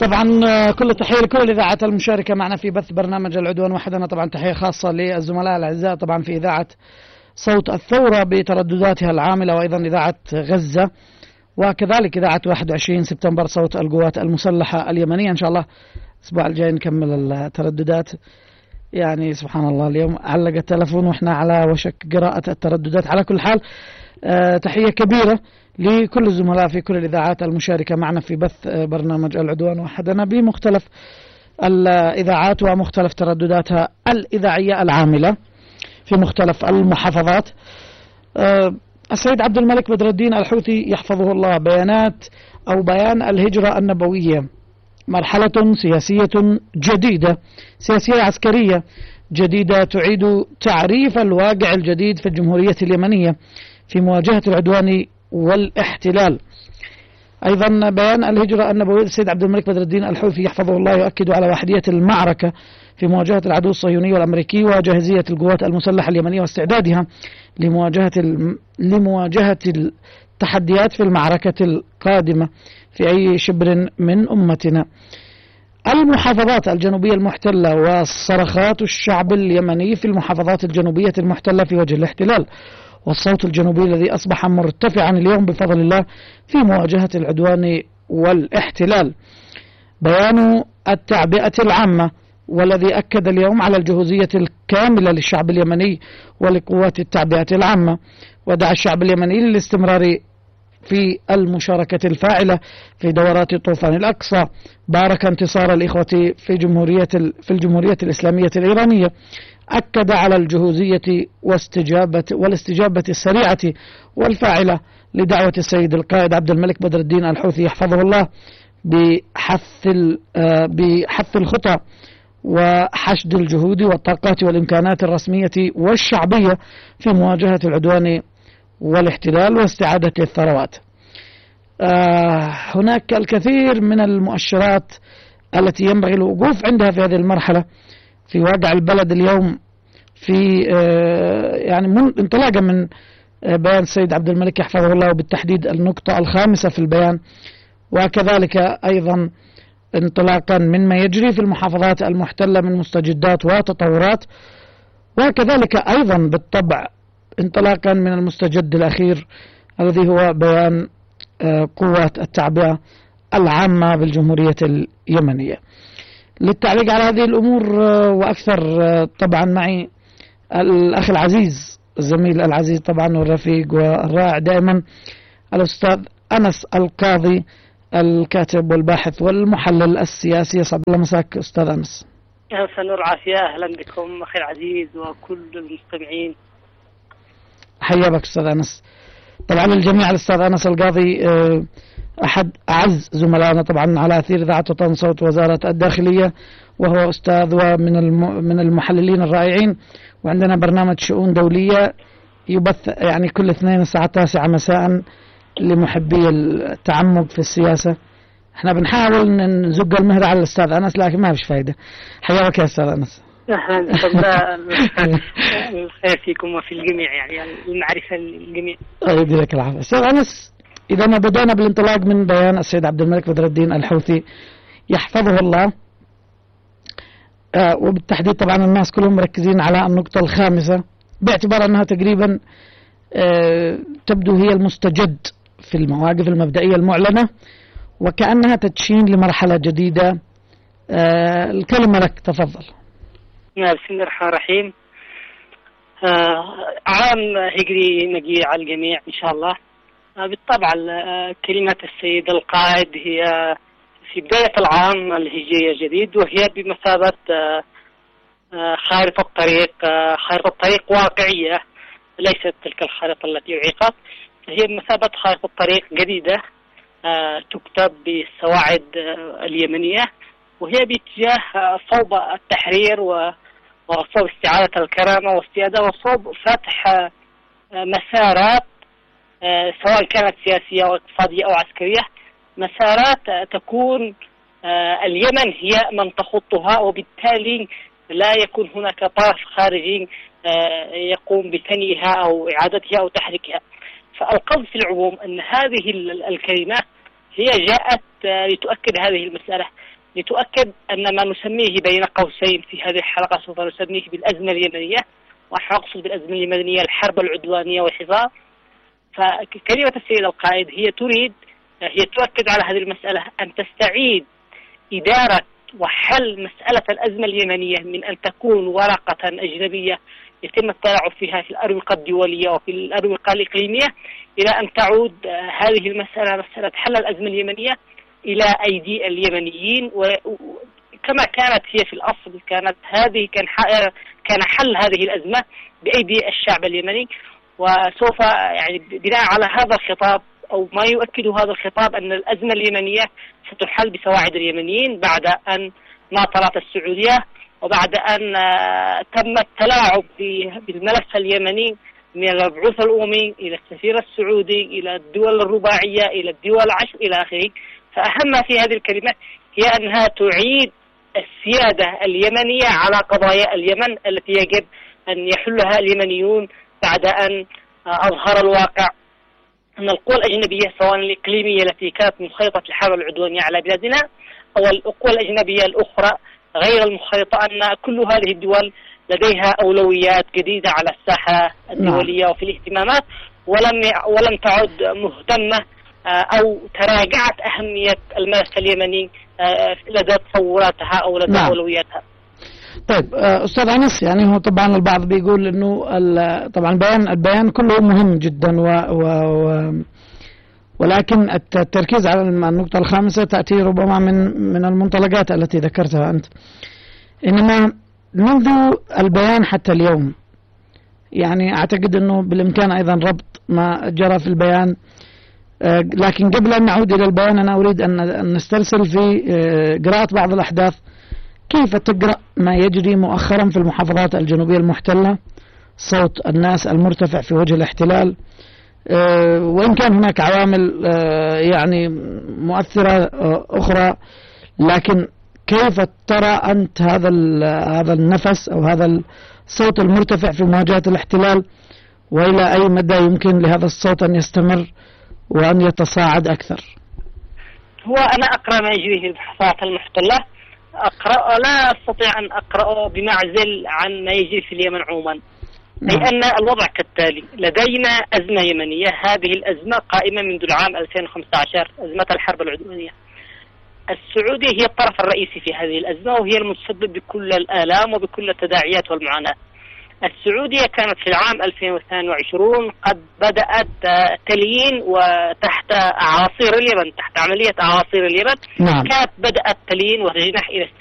طبعا كل التحية لكل الإذاعات المشاركة معنا في بث برنامج العدوان وحدنا. طبعا تحية خاصة للزملاء الأعزاء طبعا في إذاعة صوت الثورة بتردداتها العاملة، وأيضا إذاعة غزة، وكذلك إذاعة 21 سبتمبر صوت القوات المسلحة اليمنية. إن شاء الله الأسبوع الجاي نكمل الترددات. يعني سبحان الله اليوم علق التلفون وإحنا على وشك قراءة الترددات. على كل حال تحية كبيرة لكل الزملاء في كل الإذاعات المشاركة معنا في بث برنامج العدوان وحدنا بمختلف الإذاعات ومختلف تردداتها الإذاعية العاملة في مختلف المحافظات. السيد عبد الملك بدر الدين الحوثي يحفظه الله بيان الهجرة النبوية مرحلة سياسية جديدة، سياسية عسكرية جديدة تعيد تعريف الواقع الجديد في الجمهورية اليمنية في مواجهة العدوان والاحتلال. أيضا بيان الهجرة النبوية السيد عبد الملك بدر الدين الحوثي يحفظه الله يؤكد على وحدية المعركة في مواجهة العدو الصهيوني والأمريكي وجاهزية القوات المسلحة اليمنية واستعدادها لمواجهة التحديات في المعركة القادمة في أي شبر من أمتنا. المحافظات الجنوبية المحتلة وصرخات الشعب اليمني في المحافظات الجنوبية المحتلة في وجه الاحتلال، والصوت الجنوبي الذي أصبح مرتفعا اليوم بفضل الله في مواجهة العدوان والاحتلال. بيان التعبئة العامة والذي أكد اليوم على الجهوزية الكاملة للشعب اليمني ولقوات التعبئة العامة، ودعا الشعب اليمني للاستمرار في المشاركة الفاعلة في دورات طوفان الأقصى. بارك انتصار الإخوة في الجمهورية الإسلامية الإيرانية. أكد على الجهوزية والاستجابة السريعة والفاعلة لدعوة السيد القائد عبد الملك بدر الدين الحوثي يحفظه الله بحث الخطى وحشد الجهود والطاقات والإمكانات الرسمية والشعبية في مواجهة العدوان والاحتلال واستعادة الثروات. هناك الكثير من المؤشرات التي ينبغي الوقوف عندها في هذه المرحلة في واقع البلد اليوم، في يعني انطلاقا من بيان السيد عبد الملك يحفظه الله، وبالتحديد النقطة الخامسة في البيان، وكذلك أيضا انطلاقا من ما يجري في المحافظات المحتلة من مستجدات وتطورات، وكذلك أيضا بالطبع انطلاقا من المستجد الأخير الذي هو بيان قوات التعبئة العامة بالجمهورية اليمنية. للتعليق على هذه الأمور وأكثر طبعا معي الأخ العزيز الزميل العزيز طبعا والرفيق والرائع دائما الأستاذ أنس القاضي الكاتب والباحث والمحلل السياسي. صباح الله مساك أستاذ أنس. أهلا والعافية، أهلا بكم أخي العزيز وكل المستمعين. حيا بك أستاذ أنس. طبعا الجميع الأستاذ أنس القاضي أحد أعز زملائنا طبعا على أثير إذاعة وطن صوت وزارة الداخلية، وهو أستاذ ومن المحللين الرائعين، وعندنا برنامج شؤون دولية يبث يعني كل اثنين الساعة 9 مساء لمحبي التعمق في السياسة. احنا بنحاول نزق المهر على الأستاذ أنس لكن ما فيش فايدة. حياك يا أستاذ أنس. الخير فيكم وفي الجميع، يعني المعرفة للجميع. يدي لك العافية أستاذ أنس. إذا ما بدأنا بالانطلاق من بيان السيد عبد الملك بدر الدين الحوثي يحفظه الله، وبالتحديد طبعا الناس كلهم مركزين على النقطة الخامسة باعتبار أنها تقريبا تبدو هي المستجد في المواقف المبدئية المعلنة، وكأنها تدشين لمرحلة جديدة. الكلمة لك، تفضل. بسم الله الرحمن الرحيم. عام هجري نجي على الجميع إن شاء الله. بالطبع كلمة السيد القائد هي في بداية العام الهجري الجديد، وهي بمثابة خارطة طريق واقعية، ليست تلك الخارطة التي أعيقت، هي بمثابة خارطة طريق جديدة تكتب بالسواعد اليمنية، وهي باتجاه صوب التحرير وصوب استعادة الكرامة والسيادة وصوب فتح مسارات سواء كانت سياسية أو اقتصادية أو عسكرية، مسارات تكون اليمن هي من تخطها، وبالتالي لا يكون هناك طرف خارجي يقوم بثنيها أو إعادتها أو تحريكها. فالقصد في العموم أن هذه الكلمة هي جاءت لتؤكد هذه المسألة، لتؤكد أن ما نسميه بين قوسين في هذه الحلقة سوف نسميه بالأزمة اليمنية، وأقصد بالأزمة اليمنية الحرب العدوانية والحصار. فكلمة السيد القائد هي تؤكد على هذه المسألة، أن تستعيد إدارة وحل مسألة الأزمة اليمنية من أن تكون ورقة أجنبية يتم التلاعب فيها في الأروقة الدولية وفي الأروقة الإقليمية، إلى أن تعود هذه المسألة، مسألة حل الأزمة اليمنية، إلى أيدي اليمنيين. وكما كانت هي في الأصل، كان حل هذه الأزمة بأيدي الشعب اليمني. وسوف يعني بناء على هذا الخطاب أو ما يؤكد هذا الخطاب أن الأزمة اليمنية ستحل بسواعد اليمنيين بعد أن ناطرت السعودية، وبعد أن تم التلاعب بالملف اليمني من المبعوث الأممي إلى السفير السعودي إلى الدول الرباعية إلى الدول العشر إلى آخره. فأهم ما في هذه الكلمة هي أنها تعيد السيادة اليمنية على قضايا اليمن التي يجب أن يحلها اليمنيون، بعد أن أظهر الواقع أن القوى الأجنبية سواء الإقليمية التي كانت مخيطة في الحرب العدوانية على بلادنا أو القوى الأجنبية الأخرى غير المخيطة، أن كل هذه الدول لديها أولويات جديدة على الساحة الدولية وفي الاهتمامات، ولم تعد مهتمة أو تراجعت أهمية الملف اليمني لدى تصوراتها أو لدى أولوياتها. طيب أستاذ أنس، يعني هو طبعا البعض بيقول إنه طبعا البيان كله مهم جدا ولكن التركيز على النقطة الخامسة تأتي ربما من المنطلقات التي ذكرتها أنت. إنما منذ البيان حتى اليوم يعني أعتقد أنه بالإمكان أيضا ربط ما جرى في البيان، لكن قبل أن نعود إلى البيان أنا أريد أن نسترسل في قراءة بعض الأحداث. كيف تقرأ ما يجري مؤخرا في المحافظات الجنوبية المحتلة، صوت الناس المرتفع في وجه الاحتلال، وإن كان هناك عوامل يعني مؤثرة أخرى، لكن كيف ترى أنت هذا النفس أو هذا الصوت المرتفع في مواجهة الاحتلال، وإلى أي مدى يمكن لهذا الصوت أن يستمر وأن يتصاعد أكثر؟ هو أنا أقرأ ما يجري في المحافظات المحتلة، لا أستطيع أن أقرأه بمعزل عن ما يجري في اليمن عموما. أي أن الوضع كالتالي: لدينا أزمة يمنية، هذه الأزمة قائمة منذ العام 2015، أزمة الحرب العدوانية. السعودية هي الطرف الرئيسي في هذه الأزمة، وهي المتسبب بكل الآلام وبكل التداعيات والمعاناة. السعودية كانت في العام 2022 قد بدأت تليين وتحت أعاصير اليمن، تحت عملية أعاصير اليمن. كانت بدأت تليين وتجنح إلى